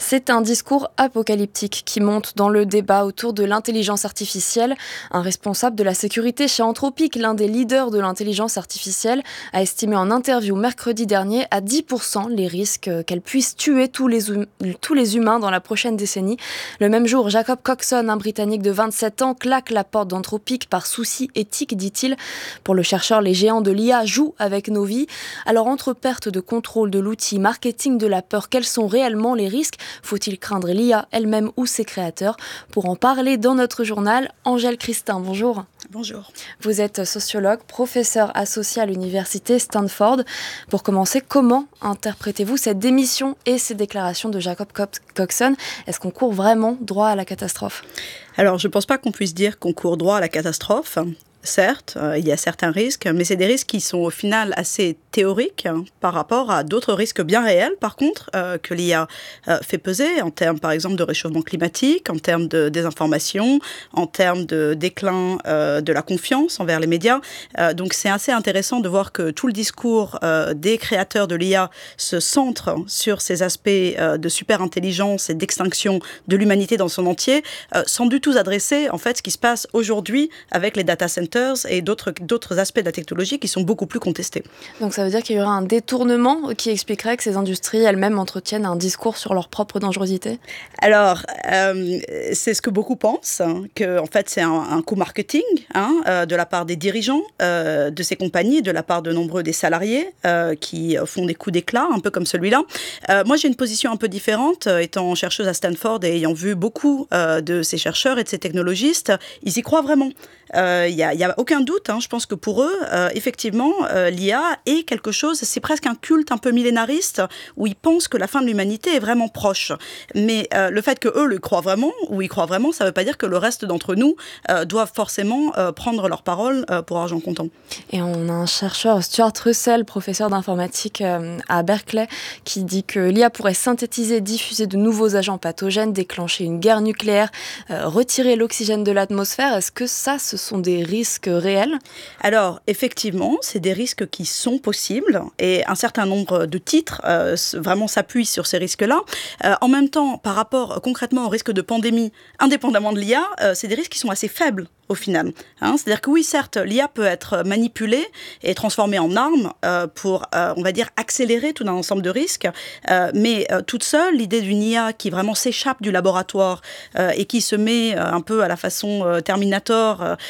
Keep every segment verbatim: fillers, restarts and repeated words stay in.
C'est un discours apocalyptique qui monte dans le débat autour de l'intelligence artificielle. Un responsable de la sécurité chez Anthropic, l'un des leaders de l'intelligence artificielle, a estimé en interview mercredi dernier à dix pour cent les risques qu'elle puisse tuer tous les, hum- tous les humains dans la prochaine décennie. Le même jour, Jacob Coxon, un Britannique de vingt-sept ans, claque la porte d'Anthropic par souci éthique, dit-il. Pour le chercheur, les géants de l'I A jouent avec nos vies. Alors, entre perte de contrôle de l'outil, marketing de la peur, quels sont réellement les risques ? Faut-il craindre l'I A elle-même ou ses créateurs ? Pour en parler dans notre journal, Angèle Christin, bonjour. Bonjour. Vous êtes sociologue, professeur associé à l'université Stanford. Pour commencer, comment interprétez-vous cette démission et ces déclarations de Jacob Coxon ? Est-ce qu'on court vraiment droit à la catastrophe ? Alors, je ne pense pas qu'on puisse dire qu'on court droit à la catastrophe. Certes, euh, il y a certains risques, mais c'est des risques qui sont au final assez théoriques hein, par rapport à d'autres risques bien réels, par contre, euh, que l'I A euh, fait peser en termes, par exemple, de réchauffement climatique, en termes de désinformation, en termes de déclin euh, de la confiance envers les médias. Euh, donc, c'est assez intéressant de voir que tout le discours euh, des créateurs de l'I A se centre sur ces aspects euh, de super-intelligence et d'extinction de l'humanité dans son entier, euh, sans du tout adresser, en fait, ce qui se passe aujourd'hui avec les data centers et d'autres, d'autres aspects de la technologie qui sont beaucoup plus contestés. Donc ça veut dire qu'il y aura un détournement qui expliquerait que ces industries elles-mêmes entretiennent un discours sur leur propre dangerosité ? Alors, euh, c'est ce que beaucoup pensent, hein, que en fait c'est un, un coup marketing hein, euh, de la part des dirigeants euh, de ces compagnies, de la part de nombreux des salariés euh, qui font des coups d'éclat, un peu comme celui-là. Euh, moi, j'ai une position un peu différente, euh, étant chercheuse à Stanford et ayant vu beaucoup euh, de ces chercheurs et de ces technologistes, ils y croient vraiment. Il euh, n'y a, y a aucun doute, hein, je pense que pour eux, euh, effectivement, euh, l'I A est quelque chose, c'est presque un culte un peu millénariste, où ils pensent que la fin de l'humanité est vraiment proche. Mais euh, le fait qu'eux le croient vraiment, ou ils croient vraiment, ça ne veut pas dire que le reste d'entre nous euh, doivent forcément euh, prendre leur parole euh, pour argent comptant. Et on a un chercheur, Stuart Russell, professeur d'informatique euh, à Berkeley, qui dit que l'I A pourrait synthétiser, diffuser de nouveaux agents pathogènes, déclencher une guerre nucléaire, euh, retirer l'oxygène de l'atmosphère. Est-ce que ça, ce sont des risques réels ? Alors, effectivement, c'est des risques qui sont possibles et un certain nombre de titres euh, vraiment s'appuient sur ces risques-là. Euh, en même temps, par rapport concrètement au risque de pandémie, indépendamment de l'I A, euh, c'est des risques qui sont assez faibles au final. Hein, c'est-à-dire que oui, certes, l'I A peut être manipulée et transformée en arme euh, pour, euh, on va dire, accélérer tout un ensemble de risques, euh, mais euh, toute seule, l'idée d'une I A qui vraiment s'échappe du laboratoire euh, et qui se met euh, un peu à la façon euh, Terminator euh,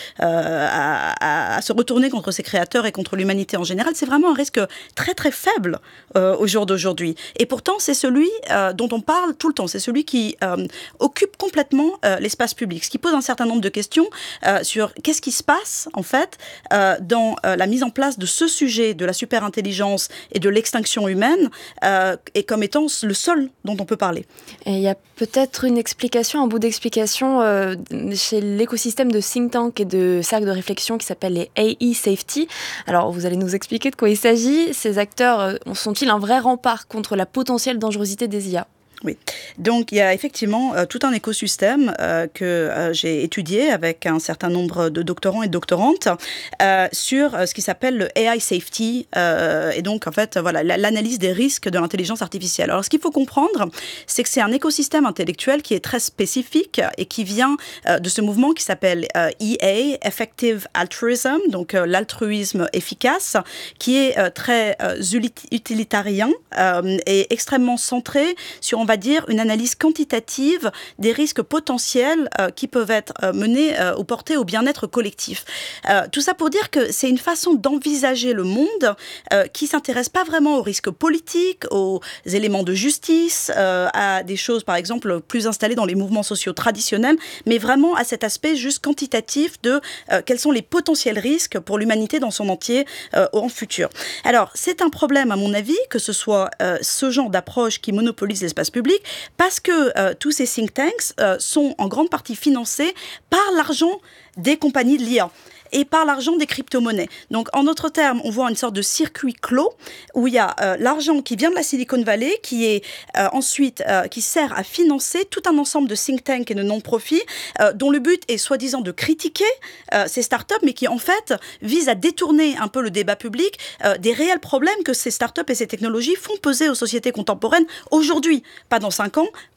à, à, à se retourner contre ses créateurs et contre l'humanité en général, c'est vraiment un risque très très faible euh, au jour d'aujourd'hui. Et pourtant, c'est celui euh, dont on parle tout le temps, c'est celui qui euh, occupe complètement euh, l'espace public, ce qui pose un certain nombre de questions euh, sur qu'est-ce qui se passe en fait euh, dans euh, la mise en place de ce sujet de la super-intelligence et de l'extinction humaine euh, et comme étant le seul dont on peut parler. Et il y a peut-être une explication, un bout d'explication euh, chez l'écosystème de think tank et de cercles de réflexion qui s'appelle les A I Safety. Alors, vous allez nous expliquer de quoi il s'agit. Ces acteurs euh, sont-ils un vrai rempart contre la potentielle dangerosité des I A ? Oui, donc il y a effectivement euh, tout un écosystème euh, que euh, j'ai étudié avec un certain nombre de doctorants et de doctorantes euh, sur euh, ce qui s'appelle le A I Safety euh, et donc en fait voilà l'analyse des risques de l'intelligence artificielle. Alors ce qu'il faut comprendre, c'est que c'est un écosystème intellectuel qui est très spécifique et qui vient euh, de ce mouvement qui s'appelle euh, E A, Effective Altruism, donc euh, l'altruisme efficace, qui est euh, très euh, utilitarien euh, et extrêmement centré sur, on va dire, une analyse quantitative des risques potentiels euh, qui peuvent être euh, menés euh, ou portés au bien-être collectif. Euh, tout ça pour dire que c'est une façon d'envisager le monde euh, qui ne s'intéresse pas vraiment aux risques politiques, aux éléments de justice, euh, à des choses, par exemple, plus installées dans les mouvements sociaux traditionnels, mais vraiment à cet aspect juste quantitatif de euh, quels sont les potentiels risques pour l'humanité dans son entier euh, en futur. Alors, c'est un problème, à mon avis, que ce soit euh, ce genre d'approche qui monopolise l'espace public, parce que euh, tous ces think tanks euh, sont en grande partie financés par l'argent des compagnies de l'I A. et par l'argent des crypto-monnaies. Donc, en d'autres termes, on voit une sorte de circuit clos où il y a euh, l'argent qui vient de la Silicon Valley, qui est euh, ensuite euh, qui sert à financer tout un ensemble de think tanks et de non-profits euh, dont le but est soi-disant de critiquer euh, ces startups, mais qui en fait visent à détourner un peu le débat public euh, des réels problèmes que ces startups et ces technologies font peser aux sociétés contemporaines aujourd'hui, pas dans cinq ans,